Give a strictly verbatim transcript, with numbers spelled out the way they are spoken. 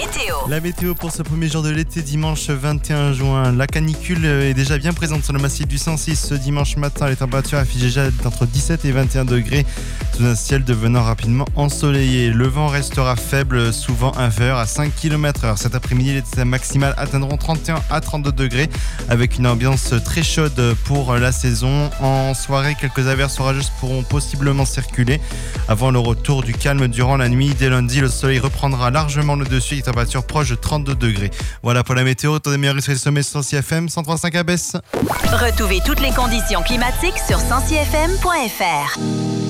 météo. La météo pour ce premier jour de l'été, dimanche vingt et un juin. La canicule est déjà bien présente sur le massif du cent six. Ce dimanche matin, les températures affichent déjà entre dix-sept et vingt et un degrés sous un ciel devenant rapidement ensoleillé. Le vent restera faible, souvent inférieur à cinq kilomètres heure. Cet après-midi, les maximales atteindront trente et un à trente-deux degrés avec une ambiance très chaude pour la saison. En soirée, quelques averses orageuses pourront possiblement circuler avant le retour du calme durant la nuit. Dès lundi, le soleil reprendra largement le dessus, les températures proches de trente-deux degrés. Voilà pour la météo. Temps des meilleurs sur les sommets sur Sensi F M cent trois virgule cinq à Besse. Retrouvez toutes les conditions climatiques sur sensi f m point f r.